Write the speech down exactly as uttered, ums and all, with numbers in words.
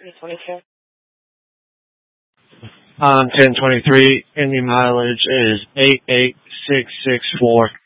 twenty-two. On ten twenty-three, and the mileage is eight eight six six four.